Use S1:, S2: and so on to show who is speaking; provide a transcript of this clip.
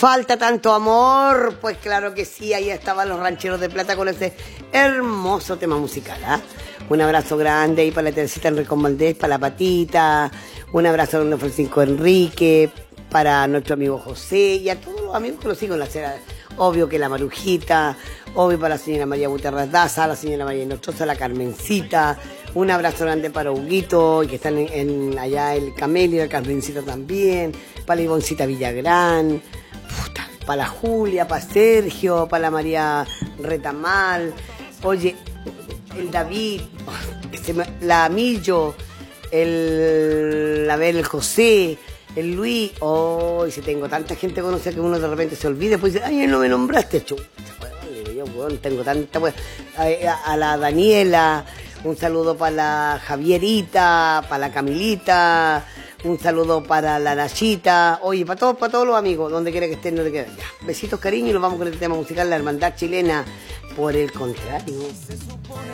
S1: falta tanto amor. Pues claro que sí, ahí estaban los Rancheros de Plata con ese hermoso tema musical, ¿ah? Un abrazo grande ahí para la Teresita Enrique Valdés, para la Patita, un abrazo a don Francisco Enrique, para nuestro amigo José y a todos los amigos que lo siguen en la cera. Obvio que la Marujita, obvio para la señora María Gutiérrez Daza, la señora María Nostroza, la Carmencita, un abrazo grande para Huguito, y que están allá el Camelio, el Carmencita también, para la Ivoncita Villagrán, para la Julia, para Sergio, para la María Retamal, oye, el David, la Millo, el José, el Luis. Oh, si tengo tanta gente conocida que uno de repente se olvida, pues dice, ay, no me nombraste, chuta, yo, bueno, tengo tanta, pues, a la Daniela, un saludo para la Javierita, para la Camilita, un saludo para la Nachita, oye, para todos los amigos, donde quiera que estén, donde quiera. Ya, besitos, cariño, y nos vamos con el tema musical, La Hermandad Chilena. Por el contrario.